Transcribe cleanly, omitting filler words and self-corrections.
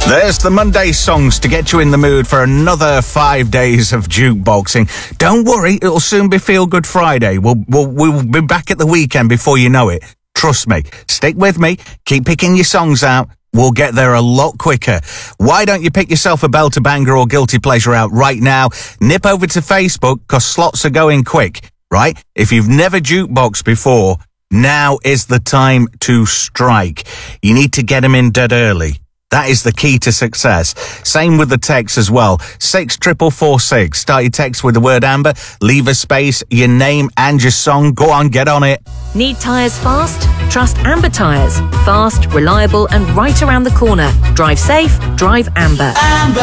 There's the Monday songs to get you in the mood for another 5 days of jukeboxing. Don't worry, it'll soon be Feel Good Friday. We'll be back at the weekend before you know it. Trust me. Stick with me. Keep picking your songs out. We'll get there a lot quicker. Why don't you pick yourself a belter, banger or guilty pleasure out right now? Nip over to Facebook, because slots are going quick, right? If you've never jukeboxed before, now is the time to strike. You need to get them in dead early. That is the key to success. Same with the text as well. 64446. Start your text with the word Amber. Leave a space, your name and your song. Go on, get on it. Need tyres fast? Trust Amber Tyres. Fast, reliable and right around the corner. Drive safe, drive Amber. Amber.